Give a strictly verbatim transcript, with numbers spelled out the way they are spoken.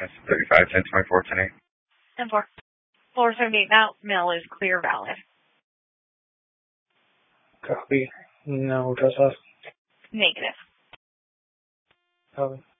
That's thirty-five, ten, twenty-four, ten, eight. ten four. four seventy-eight now. Mail is clear valid. Copy. No dress off. Negative. Copy.